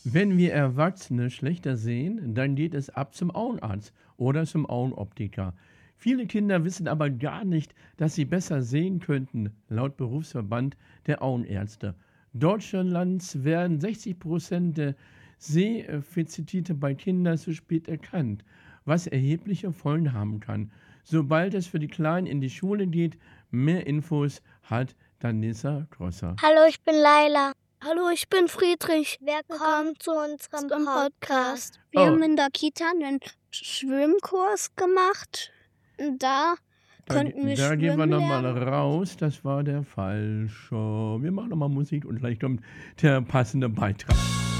Wenn wir Erwachsene schlechter sehen, dann geht es ab zum Augenarzt oder zum Augenoptiker. Viele Kinder wissen aber gar nicht, dass sie besser sehen könnten, laut Berufsverband der Augenärzte. Deutschlands werden 60% der Sehfizitite bei Kindern zu spät erkannt, was erhebliche Folgen haben kann. Sobald es für die Kleinen in die Schule geht, mehr Infos hat Danissa Grosser. Hallo, ich bin Laila. Hallo, ich bin Friedrich. Willkommen zu unserem Podcast. Wir Oh. haben in der Kita einen Schwimmkurs gemacht. Da konnten wir Da gehen wir schwimmen nochmal lernen. raus. Das war der falsche. Wir machen nochmal Musik und gleich kommt der passende Beitrag.